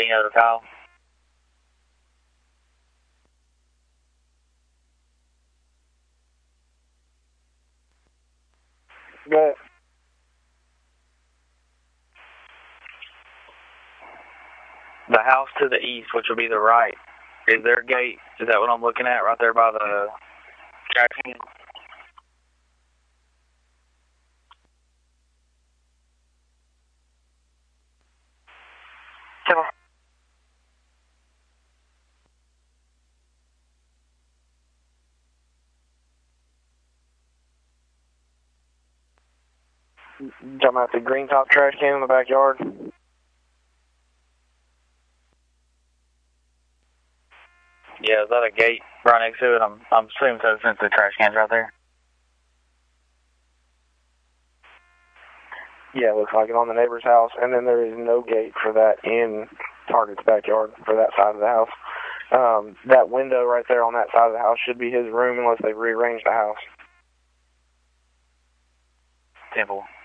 Any other call? Go ahead. The house to the east, which will be the right, is their gate? Is that what I'm looking at right there by the trash can? Talking about the green top trash can in the backyard? Yeah, is that a gate right next to it? I'm assuming so since the trash can's right there. Yeah, it looks like it on the neighbor's house, and then there is no gate for that in Target's backyard for that side of the house. That window right there on that side of the house should be his room unless they rearranged the house. Temple.